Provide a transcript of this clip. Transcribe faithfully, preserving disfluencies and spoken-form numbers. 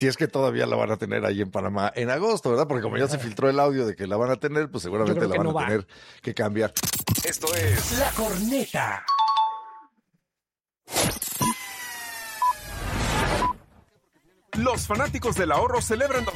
Si es que todavía la van a tener ahí en Panamá en agosto, ¿verdad? Porque como ya se filtró el audio de que la van a tener, pues seguramente la van no a va. tener que cambiar. Esto es La Corneta. Los fanáticos del ahorro celebran